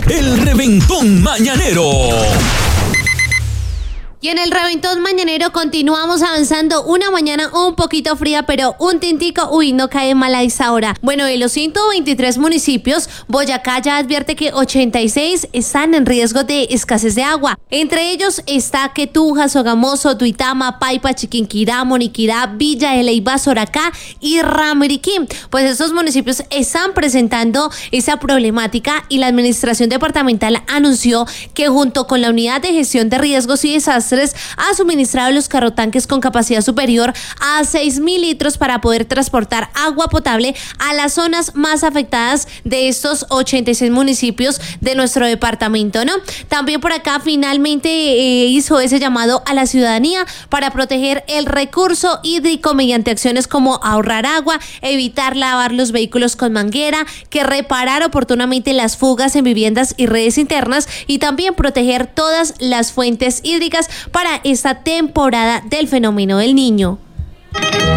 el Reventón Mañanero. Y en el Reventón Mañanero continuamos avanzando. Una mañana un poquito fría, pero un tintico, no cae mal a esa hora. Bueno, de los 123 municipios, Boyacá ya advierte que 86 están en riesgo de escasez de agua. Entre ellos está Quetunja, Sogamoso, Duitama, Paipa, Chiquinquirá, Moniquirá, Villa de Leyva, Soracá y Ramiriquí. Pues estos municipios están presentando esa problemática y la administración departamental anunció que junto con la unidad de gestión de riesgos y desastres ha suministrado los carrotanques con capacidad superior a 6.000 litros para poder transportar agua potable a las zonas más afectadas de estos 86 municipios de nuestro departamento, ¿no? También por acá finalmente hizo ese llamado a la ciudadanía para proteger el recurso hídrico mediante acciones como ahorrar agua, evitar lavar los vehículos con manguera, que reparar oportunamente las fugas en viviendas y redes internas y también proteger todas las fuentes hídricas para esta temporada del fenómeno del Niño.